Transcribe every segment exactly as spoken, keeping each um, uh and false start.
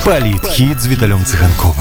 Палітхід з Віталем Цыганковым.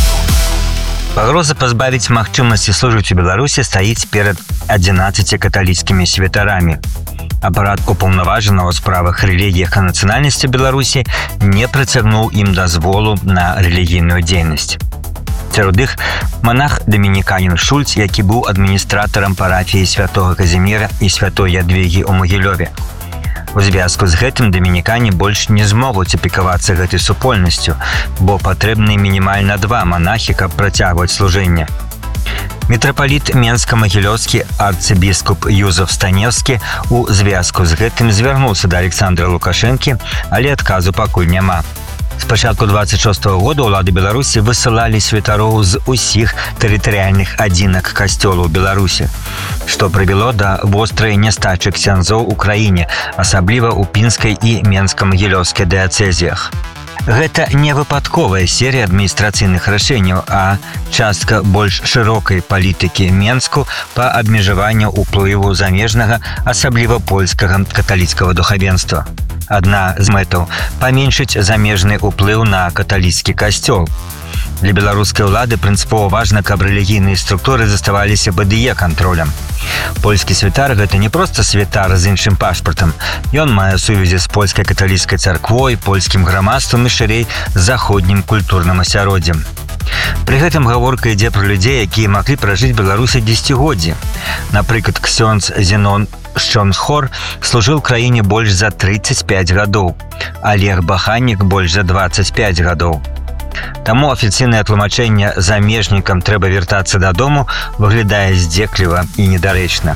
Пагроза пазбавіць магчымасці служыць у Беларусі стаіць перад адзінаццаці каталіцкімі святарамі. Апарат упаўнаважанага ў справах рэлігіях і нацыянальнасці Беларусі не прыцягнуў ім дазволу на рэлігійную дзейнасць. Сярод іх манах-дамініканін Шульц, які быў адміністратарам парафіі святога Казіміра і святой Ядвігі ў Магілёве. У звязку з гэтым дамінікане больш не змогуць апекавацца гэтай супольнасцю, бо патрэбны мінімальна два манахі, каб працягваць служэнне. Мітрапаліт Менска-Магілёўскі арцыбіскуп Юзеф Станевскі у звязку з гэтым звярнуўся да Александра Лукашэнкі, але адказу пакуль няма. З пачатку дваццаць шостага года ўлады Беларусі высылалі святароў з усіх тэрытарыяльных адзінак касцёлаў Беларусі, што прывяло да вострай нястачы ксяндзоў у краіне, асабліва ў пінскай і менска-магілёўскай дыяцэзіях. Гэта не выпадковая серія адміністрацыйных рашэнняў, а частка больш шырокай палітыкі Менску па абмежаванню ўплыву замежнага, асабліва польскага каталіцкага духавенства. Адна з мэтаў – паменшыць замежны ўплыў на каталіцкі касцёл. Для беларускай улады прынцыпова важна, каб рэлігійныя структуры заставаліся пад яе кантролем. Польскі святар – гэта не проста святар з іншым пашпартам. Ён мае сувязі з польскай каталіцкай царквой, польскім грамадствам і шырэй заходнім культурным асяроддзем. Пры гэтым гаворка ідзе пра людзей, якія маглі пражыць Беларусі дзесяцігоддзі. Напрыклад, ксёндз Зенон Шчонсхор служыў краіне больш за трыццаць пяць гадоў, Олег Баханнік больш за дваццаць пяць гадоў. Таму афіцыйнае тлумачэнне замежнікам трэба вяртацца дадому выглядае здзекліва і недарэчна.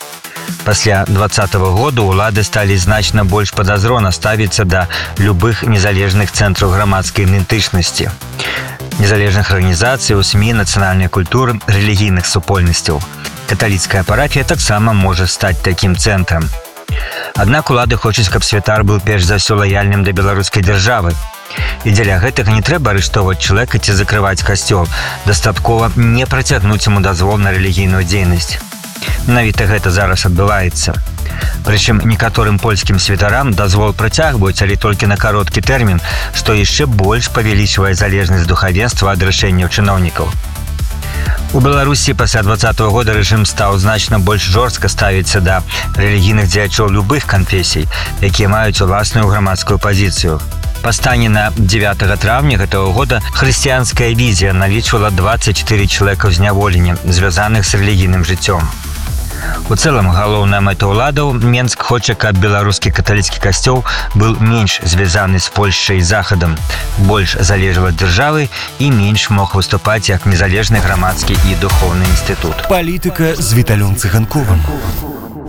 Пасля дваццатага года ўлады сталі значна больш падазрона ставіцца да любых незалежных цэнтраў грамадскай ідэнтычнасці, незалежных арганізацый у СМІ, нацыянальнай культуры, рэлігійных супольнасцяў. Каталіцкая парафія таксама можа стаць такім цэнтрам. Аднак улады хочуць, каб святар быў перш за ўсё лаяльным да беларускай дзяржавы. І дзеля гэтага не трэба арыштоўваць чалавека ці закрываць касцёл. Дастаткова не працягнуць яму дазвол на рэлігійную дзейнасць. Менавіта гэта зараз адбываецца. Прычым некаторым польскім святарам дазвол працягваюць, але толькі на кароткі тэрмін, што яшчэ больш павялічвае залежнасць духавенства ад рашэнняў чыноўнікаў. У Беларусі пасля дваццатага года рэжым стаў значна больш жорстка ставіцца да рэлігійных дзеячоў любых канфесій, якія маюць уласную грамадскую пазіцыю. Па стане на дзевятага траўня гэтага года хрысціянская візія налічвала дваццаць чатыры чалавека ў зняволенні, звязаных з рэлігійным жыццём. У цэлым, галоўная мэта ўладаў, Менск хоча, каб беларускі каталіцкі касцёл быў менш звязаны з Польшчай і Захадам, больш залежаў ад дзяржавы і менш мог выступаць як незалежны грамадскі і духоўны інстытут. Палітыка з Віталем Цыганковым.